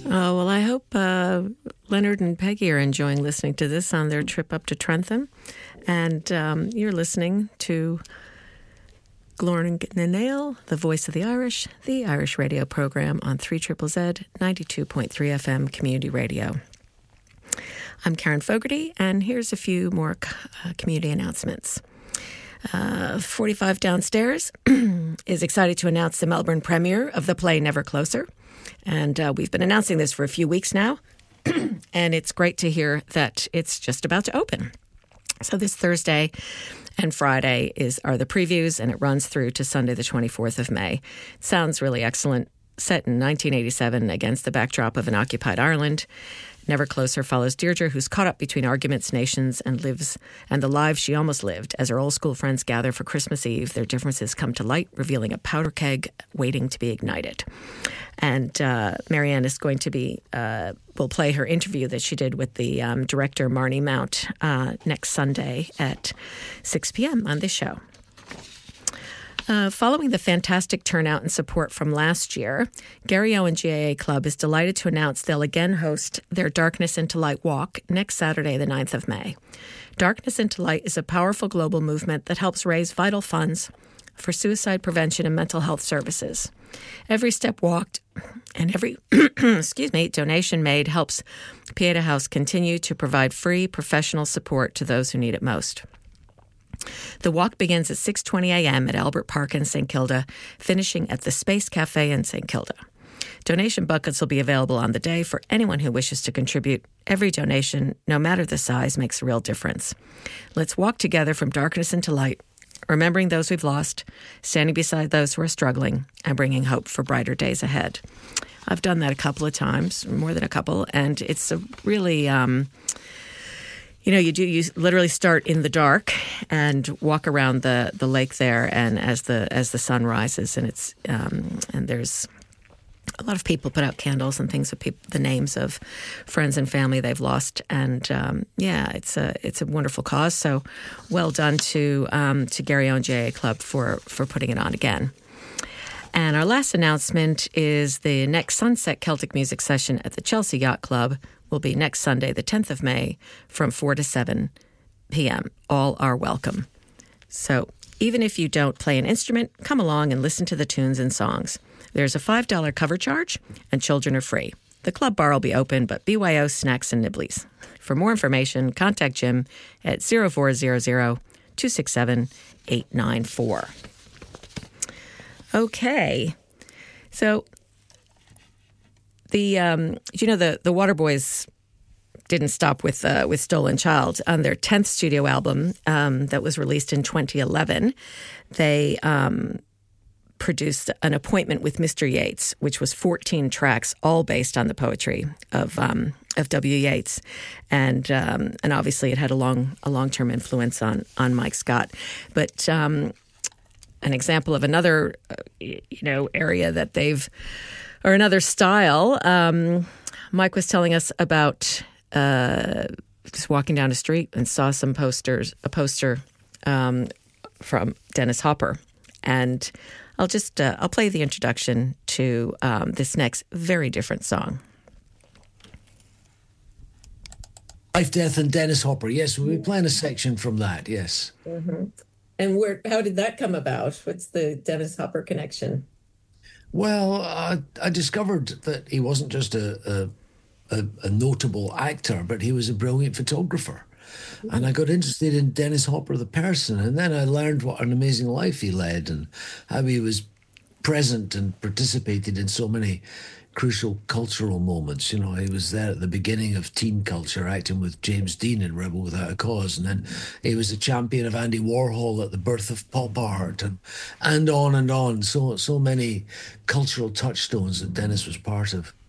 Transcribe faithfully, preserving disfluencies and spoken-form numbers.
Oh, well, I hope uh, Leonard and Peggy are enjoying listening to this on their trip up to Trentham. And um, you're listening to Glorn na Nail, the voice of the Irish, the Irish radio program on three Z Z Z, ninety-two point three F M Community Radio. I'm Karen Fogarty, and here's a few more uh, community announcements. Uh, forty-five Downstairs is excited to announce the Melbourne premiere of the play Never Closer. And uh, we've been announcing this for a few weeks now, and it's great to hear that it's just about to open. So this Thursday and Friday is are the previews, and it runs through to Sunday the twenty-fourth of May. It sounds really excellent. Set in nineteen eighty-seven against the backdrop of an occupied Ireland, Never Closer follows Deirdre, who's caught up between arguments, nations, and lives and the lives she almost lived. As her old school friends gather for Christmas Eve, their differences come to light, revealing a powder keg waiting to be ignited. And uh, Marianne is going to be, uh, will play her interview that she did with the um, director, Marnie Mount, uh, next Sunday at six p.m. on this show. Uh, following the fantastic turnout and support from last year, Garryowen G A A Club is delighted to announce they'll again host their Darkness into Light Walk next Saturday, the ninth of May. Darkness into Light is a powerful global movement that helps raise vital funds for suicide prevention and mental health services. Every step walked and every excuse me, donation made helps Pieta House continue to provide free professional support to those who need it most. The walk begins at six twenty a.m. at Albert Park in Saint Kilda, finishing at the Space Cafe in Saint Kilda. Donation buckets will be available on the day for anyone who wishes to contribute. Every donation, no matter the size, makes a real difference. Let's walk together from darkness into light, remembering those we've lost, standing beside those who are struggling, and bringing hope for brighter days ahead. I've done that a couple of times, more than a couple, and it's a really... Um, You know, you do, you literally start in the dark and walk around the, the lake there, and as the as the sun rises, and it's um, and there's a lot of people put out candles and things with people, the names of friends and family they've lost, and um, yeah, it's a it's a wonderful cause. So, well done to um, to Garryowen G A A Club for for putting it on again. And our last announcement is the next Sunset Celtic Music Session at the Chelsea Yacht Club will be next Sunday, the tenth of May, from four to seven p.m. All are welcome. So even if you don't play an instrument, come along and listen to the tunes and songs. There's a five dollars cover charge, and children are free. The club bar will be open, but B Y O snacks and nibblies. For more information, contact Jim at zero four zero zero, two six seven, eight nine four. Okay, so the um, you know the the Waterboys didn't stop with uh, with Stolen Child. On their tenth studio album um, that was released in twenty eleven, they um, produced An Appointment with Mister Yeats, which was fourteen tracks, all based on the poetry of um, of W. Yeats, and um, and obviously it had a long a long term influence on on Mike Scott, but. Um, An example of another, uh, you know, area that they've, or another style. Um, Mike was telling us about uh, just walking down a street and saw some posters, a poster um, from Dennis Hopper, and I'll just uh, I'll play the introduction to um, this next very different song. Life, Death, and Dennis Hopper. Yes, we'll be playing a section from that. Yes. Mm-hmm. And where? How did that come about? What's the Dennis Hopper connection? Well, I, I discovered that he wasn't just a, a, a, a notable actor, but he was a brilliant photographer. Mm-hmm. And I got interested in Dennis Hopper, the person. And then I learned what an amazing life he led and how he was present and participated in so many crucial cultural moments. You know, he was there at the beginning of teen culture, acting with James Dean in Rebel Without a Cause, and then he was a champion of Andy Warhol at the birth of pop art, and and on and on. So so many cultural touchstones that Dennis was part of.